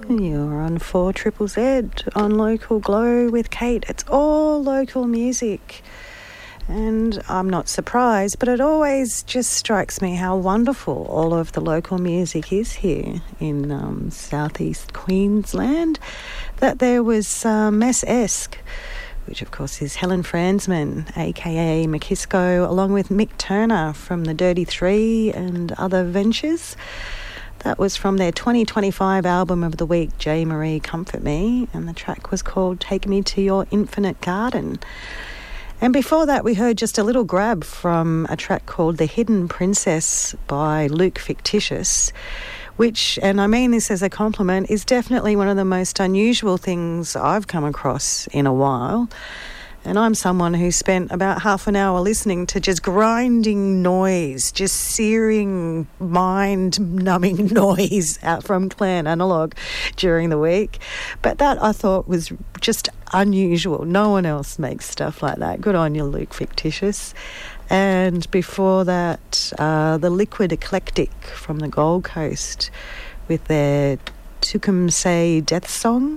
You're on 4 Triple Z on Local Glow with Kate. It's all local music. And I'm not surprised, but it always just strikes me how wonderful all of the local music is here in southeast Queensland. That there was Mess-esque, which of course is Helen Franzman, aka Makisco, along with Mick Turner from the Dirty Three and other ventures. That was from their 2025 album of the week, J. Marie Comfort Me, and the track was called Take Me to Your Infinite Garden. And before that, we heard just a little grab from a track called The Hidden Princess by Luke Fictitious, which, and I mean this as a compliment, is definitely one of the most unusual things I've come across in a while. And I'm someone who spent about half an hour listening to just grinding noise, just searing, mind-numbing noise out from Clan Analogue during the week. But that, I thought, was just unusual. No one else makes stuff like that. Good on you, Luke Fictitious. And before that, the Liquid Eclectic from the Gold Coast with their Tecumseh Death Song.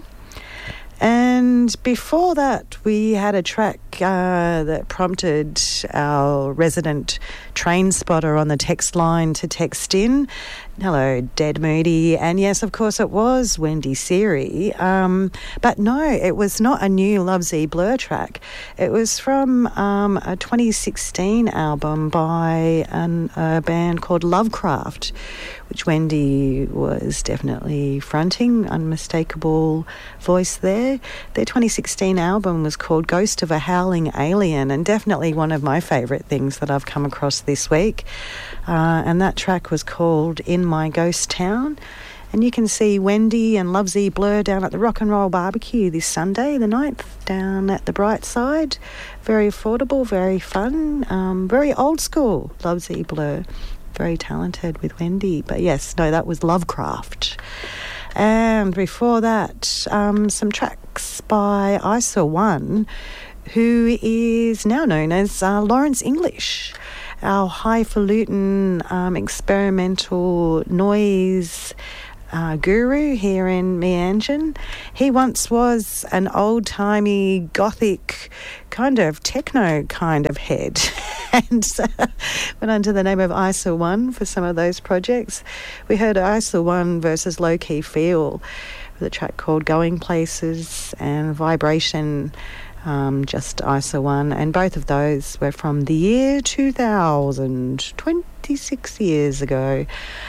And before that, we had a track that prompted our resident train spotter on the text line to text in. Hello, Dead Moody. And yes, of course, it was Wendy Seary. But no, it was not a new Lovezy Blur track. It was from a 2016 album by a band called Lovecraft, which Wendy was definitely fronting, unmistakable voice there. Their 2016 album was called Ghost of a Howling Alien, and definitely one of my favourite things that I've come across this week. And that track was called In My Ghost Town. And you can see Wendy and Lovezy Blur down at the Rock and Roll Barbecue this Sunday, the 9th, down at the Bright Side. Very affordable, very fun, very old school Lovezy Blur. Very talented with Wendy. But yes, no, that was Lovecraft. And before that, some tracks by ISA One, who is now known as Lawrence English, our highfalutin experimental noise guru here in Meanjin. He once was an old-timey gothic kind of techno kind of head and went under the name of ISA One for some of those projects. We heard ISA One versus Low Key Feel with a track called Going Places, and Vibration, just ISA One, and both of those were from the year 2000, 26 years ago.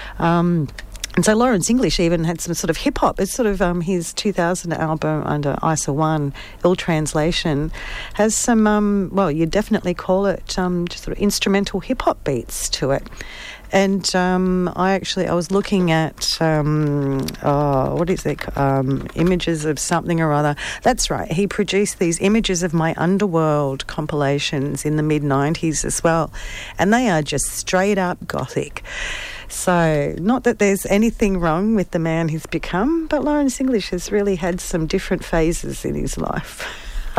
And so Lawrence English even had some sort of hip-hop. It's sort of his 2000 album under ISA One, Ill Translation, has some, well, you'd definitely call it just sort of instrumental hip-hop beats to it. And I was looking at, what is it, Images of something or other. That's right, he produced these Images of My Underworld compilations in the mid-90s as well. And they are just straight up gothic. So, not that there's anything wrong with the man he's become, but Lawrence English has really had some different phases in his life.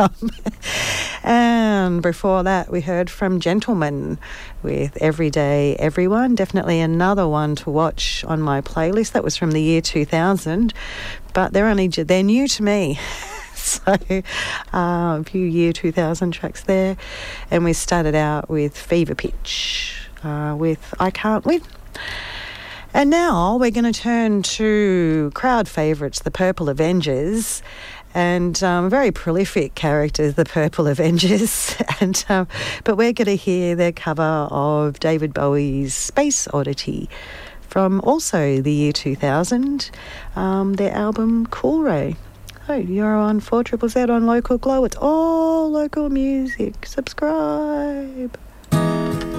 And before that, we heard from Gentleman with Everyday Everyone. Definitely another one to watch on my playlist. That was from the year 2000, but they're new to me. So a few year 2000 tracks there. And we started out with Fever Pitch with I Can't Win. And now we're going to turn to crowd favourites, the Purple Avengers, and very prolific characters, the Purple Avengers. And but we're going to hear their cover of David Bowie's Space Oddity from also the year 2000, their album Cool Ray. So you're on 4 Triple Z on Local Glow. It's all local music. Subscribe.